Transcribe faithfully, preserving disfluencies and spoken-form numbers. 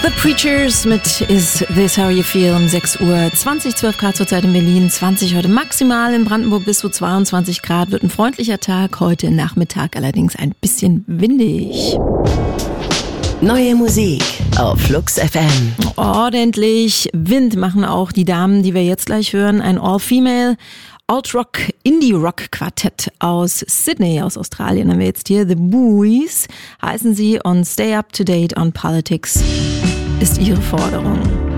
The Preachers mit Is This How You Feel um sechs Uhr zwanzig, zwölf Grad zurzeit in Berlin, zwanzig heute maximal in Brandenburg bis zu zweiundzwanzig Grad. Wird ein freundlicher Tag, heute Nachmittag allerdings ein bisschen windig. Neue Musik auf Flux F M. Ordentlich Wind machen auch die Damen, die wir jetzt gleich hören. Ein All-Female Alt-Rock, Indie-Rock-Quartett aus Sydney, aus Australien haben wir jetzt hier. The Buoys heißen sie und Stay Up to Date on Politics ist ihre Forderung.